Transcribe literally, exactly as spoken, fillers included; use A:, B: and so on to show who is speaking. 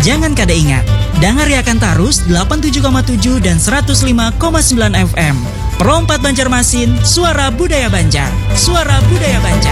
A: Jangan kada ingat, dengar akan tarus delapan puluh tujuh koma tujuh dan seratus lima koma sembilan F M. Perompat Banjarmasin, suara budaya Banjar. Suara budaya Banjar.